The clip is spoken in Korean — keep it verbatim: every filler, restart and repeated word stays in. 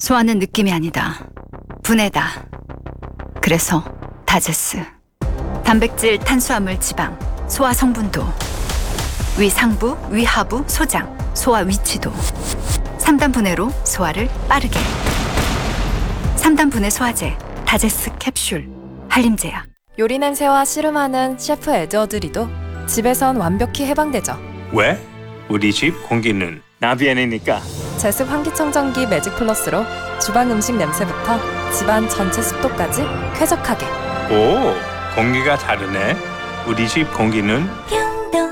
소화는 느낌이 아니다. 분해다. 그래서 다제스. 단백질, 탄수화물, 지방, 소화 성분도, 위 상부, 위 하부, 소장, 소화 위치도. 삼 단 분해로 소화를 빠르게. 삼 단 분해 소화제, 다제스 캡슐, 한림제약. 요리 냄새와 씨름하는 셰프 에드워드리도 집에선 완벽히 해방되죠. 왜? 우리 집 공기는 나비엔이니까. 제습 환기청정기 매직 플러스로 주방 음식 냄새부터 집안 전체 습도까지 쾌적하게. 오, 공기가 다르네. 우리 집 공기는